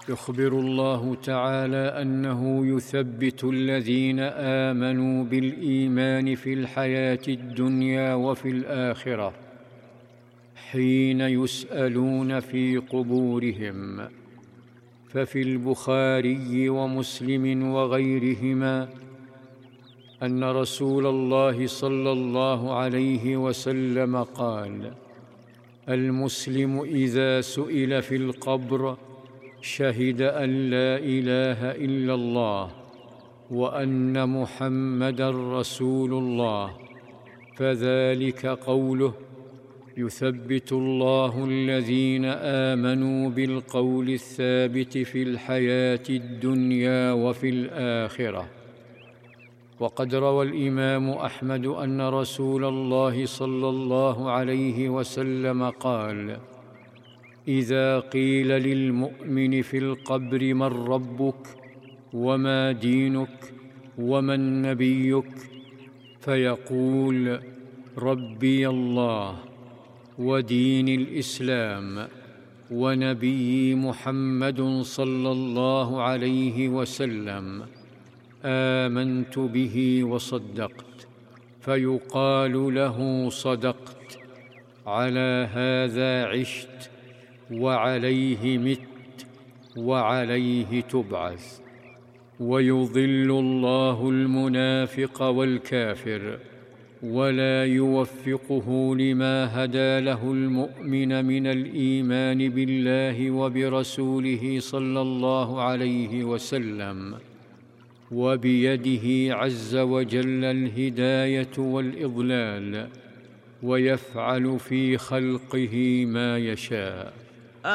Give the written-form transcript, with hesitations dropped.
يخبر الله تعالى أنه يثبت الذين آمنوا بالإيمان في الحياة الدنيا وفي الآخرة حين يسألون في قبورهم. ففي البخاري ومسلم وغيرهما أن رسول الله صلى الله عليه وسلم قال: المسلم إذا سئل في القبر شهد أن لا إله إلا الله وأن محمدًا رسول الله، فذلك قوله: يثبت الله الذين آمنوا بالقول الثابت في الحياة الدنيا وفي الآخرة. وقد روى الإمام أحمد أن رسول الله صلى الله عليه وسلم قال: إذا قيل للمؤمن في القبر من ربك وما دينك ومن نبيك، فيقول: ربي الله ودين الإسلام ونبي محمد صلى الله عليه وسلم، آمنت به وصدقت. فيقال له: صدقت، على هذا عشت وعليه مت وعليه تبعث. ويضل الله المنافق والكافر ولا يوفقه لما هدى له المؤمن من الإيمان بالله وبرسوله صلى الله عليه وسلم، وبيده عز وجل الهداية والإضلال، ويفعل في خلقه ما يشاء.